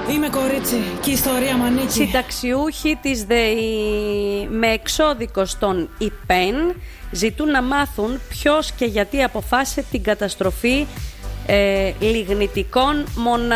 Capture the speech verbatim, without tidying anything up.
Είμαι κορίτσι και η ιστορία μ' ανήκει. Συνταξιούχοι της ΔΕΗ με εξώδικο στον ΙΠΕΝ ζητούν να μάθουν ποιος και γιατί αποφάσισε την καταστροφή ε, λιγνητικών μονάδων.